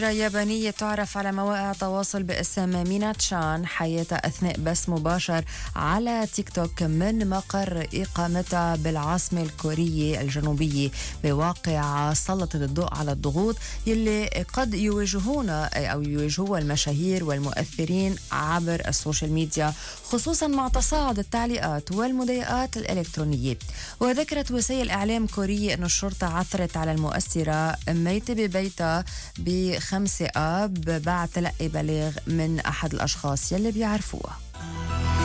يابانية تعرف على مواقع تواصل باسم مينا تشان حياتها أثناء بث مباشر على تيك توك من مقر إقامتها بالعاصمة الكورية الجنوبية، بواقع سلط الضوء على الضغوط يلي قد يواجهوها المشاهير والمؤثرين عبر السوشيال ميديا، خصوصا مع تصاعد التعليقات والمضايقات الإلكترونية. وذكرت وسائل إعلام كورية أن الشرطة عثرت على المؤثرة ميتة ببيتها ب5 آب بعد تلقي بلاغ من أحد الأشخاص يلي بيعرفوها.